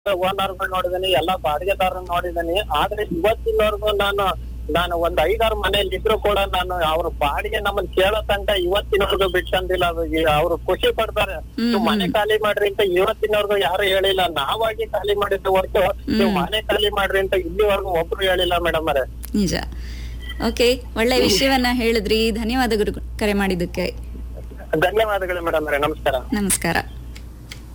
ಓನರ್ಗಳು ನೋಡಿದೀನಿ, ಎಲ್ಲಾ ಬಾಡಿಗೆದಾರನ್ ನೋಡಿದೀನಿ. ಆದ್ರೆ ಇವತ್ತಿನವರೆಗೂ ನಾನು ಒಂದ್ 5-6 ಮನೇಲಿ ಇದ್ರು ಕೂಡ ನಾನು ಅವ್ರ ಬಾಡಿಗೆ ನಮ್ಮನ್ ಕೇಳೋ ತನಕ ಇವತ್ತಿನವರೆಗೂ ಬಿಟ್ಟಂದಿಲ್ಲ. ಅವ್ರು ಖುಷಿ ಪಡ್ತಾರೆ, ನೀವು ಮನೆ ಖಾಲಿ ಮಾಡ್ರಿ ಅಂತ ಇವತ್ತಿನವರೆಗೂ ಯಾರು ಹೇಳಿಲ್ಲ. ನಾವಾಗಿ ಖಾಲಿ ಮಾಡಿದ್ದು ಹೊರತು ನೀವು ಮನೆ ಖಾಲಿ ಮಾಡ್ರಿ ಅಂತ ಇಲ್ಲಿವರೆಗೂ ಒಬ್ರು ಹೇಳಿಲ್ಲ ಮೇಡಮ್ ಅವರೇ. ನಿಜ. ಓಕೆ, ಒಳ್ಳೆ ವಿಷಯವನ್ನ ಹೇಳಿದ್ರಿ. ಧನ್ಯವಾದಗಳು ಕರೆ ಮಾಡಿದ್ದಕ್ಕೆ. ಧನ್ಯವಾದಗಳು ಮೇಡಮ್ ಅವರೇ. ನಮಸ್ಕಾರ. ನಮಸ್ಕಾರ.